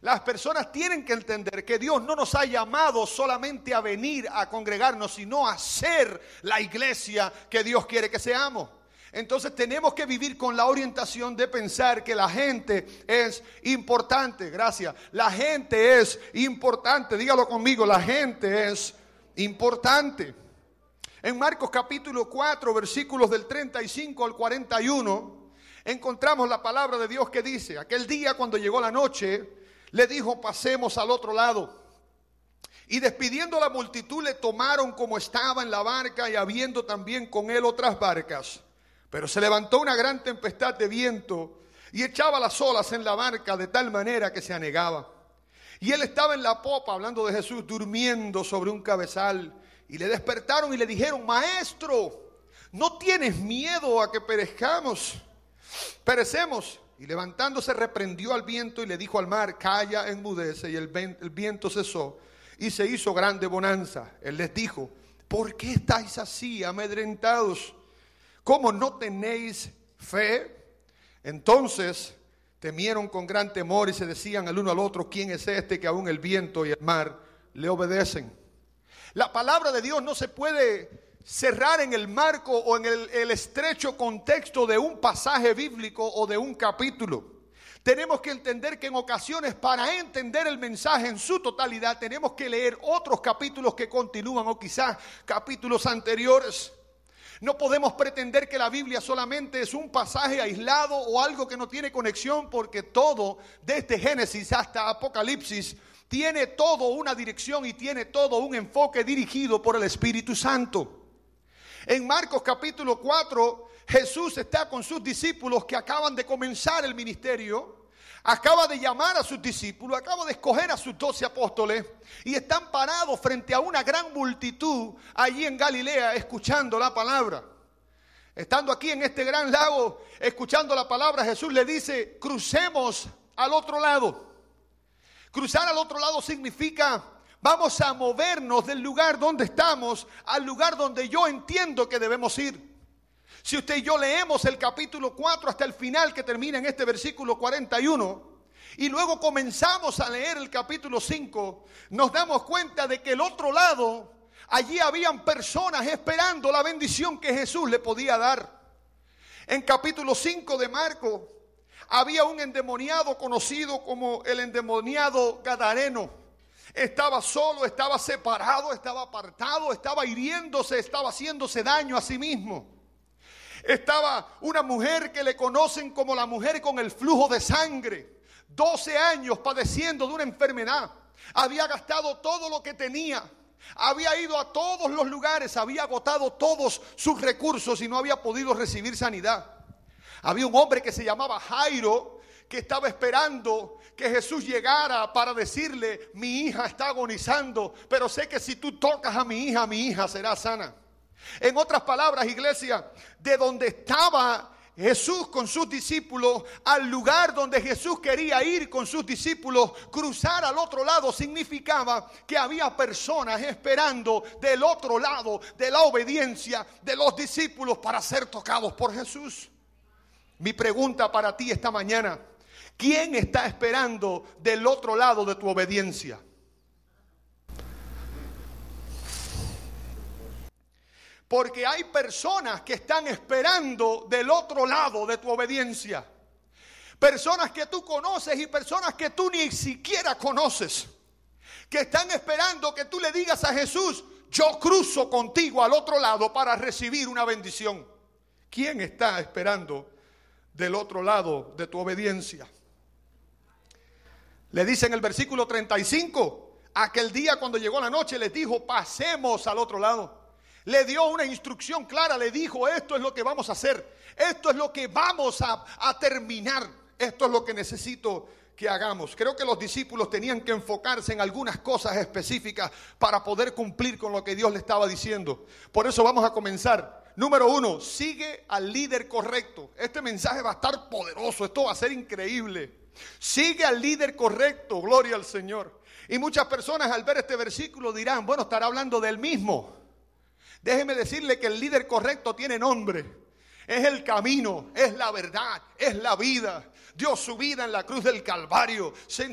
Las personas tienen que entender que Dios no nos ha llamado solamente a venir a congregarnos, sino a ser la iglesia que Dios quiere que seamos. Entonces tenemos que vivir con la orientación de pensar que la gente es importante. Gracias. La gente es importante. Dígalo conmigo, la gente es importante. En Marcos capítulo 4, versículos del 35 al 41, encontramos la palabra de Dios que dice: aquel día cuando llegó la noche, le dijo: pasemos al otro lado. Y despidiendo a la multitud, le tomaron como estaba en la barca, y habiendo también con él otras barcas. Pero se levantó una gran tempestad de viento y echaba las olas en la barca de tal manera que se anegaba. Y él estaba en la popa, hablando de Jesús, durmiendo sobre un cabezal. Y le despertaron y le dijeron: Maestro, ¿no tienes miedo a que perecemos? Y levantándose reprendió al viento y le dijo al mar: Calla, enmudece. Y el viento cesó y se hizo grande bonanza. Él les dijo: ¿por qué estáis así amedrentados? ¿Cómo no tenéis fe? Entonces temieron con gran temor y se decían el uno al otro: ¿quién es este que aún el viento y el mar le obedecen? La palabra de Dios no se puede cerrar en el marco o en el estrecho contexto de un pasaje bíblico o de un capítulo. Tenemos que entender que en ocasiones, para entender el mensaje en su totalidad, tenemos que leer otros capítulos que continúan o quizás capítulos anteriores. No podemos pretender que la Biblia solamente es un pasaje aislado o algo que no tiene conexión, porque todo, desde Génesis hasta Apocalipsis, tiene todo una dirección y tiene todo un enfoque dirigido por el Espíritu Santo. En Marcos capítulo 4, Jesús está con sus discípulos que acaban de comenzar el ministerio. Acaba de llamar a sus discípulos, acaba de escoger a sus 12 apóstoles y están parados frente a una gran multitud allí en Galilea escuchando la palabra. Estando aquí en este gran lago escuchando la palabra, Jesús le dice: crucemos al otro lado. Cruzar al otro lado significa: vamos a movernos del lugar donde estamos al lugar donde yo entiendo que debemos ir. Si usted y yo leemos el capítulo 4 hasta el final, que termina en este versículo 41, y luego comenzamos a leer el capítulo 5, nos damos cuenta de que el otro lado, allí habían personas esperando la bendición que Jesús le podía dar. En capítulo 5 de Marcos, había un endemoniado conocido como el endemoniado gadareno. Estaba solo, estaba separado, estaba apartado, estaba hiriéndose, estaba haciéndose daño a sí mismo. Estaba una mujer que le conocen como la mujer con el flujo de sangre. 12 años padeciendo de una enfermedad. Había gastado todo lo que tenía. Había ido a todos los lugares, había agotado todos sus recursos y no había podido recibir sanidad. Había un hombre que se llamaba Jairo, que estaba esperando que Jesús llegara para decirle: mi hija está agonizando, pero sé que si tú tocas a mi hija será sana. En otras palabras, iglesia, de donde estaba Jesús con sus discípulos al lugar donde Jesús quería ir con sus discípulos, cruzar al otro lado significaba que había personas esperando del otro lado de la obediencia de los discípulos para ser tocados por Jesús. Mi pregunta para ti esta mañana: ¿quién está esperando del otro lado de tu obediencia? Porque hay personas que están esperando del otro lado de tu obediencia. Personas que tú conoces y personas que tú ni siquiera conoces. Que están esperando que tú le digas a Jesús: yo cruzo contigo al otro lado para recibir una bendición. ¿Quién está esperando del otro lado de tu obediencia? Le dice en el versículo 35: aquel día cuando llegó la noche les dijo: pasemos al otro lado. Le dio una instrucción clara, le dijo: esto es lo que vamos a hacer, esto es lo que vamos a terminar, esto es lo que necesito que hagamos. Creo que los discípulos tenían que enfocarse en algunas cosas específicas para poder cumplir con lo que Dios le estaba diciendo. Por eso vamos a comenzar. Número 1, sigue al líder correcto. Este mensaje va a estar poderoso, esto va a ser increíble. Sigue al líder correcto, gloria al Señor. Y muchas personas al ver este versículo dirán: bueno, estará hablando del mismo. Déjeme decirle que el líder correcto tiene nombre. Es el camino, es la verdad, es la vida. Dio su vida en la cruz del Calvario. Se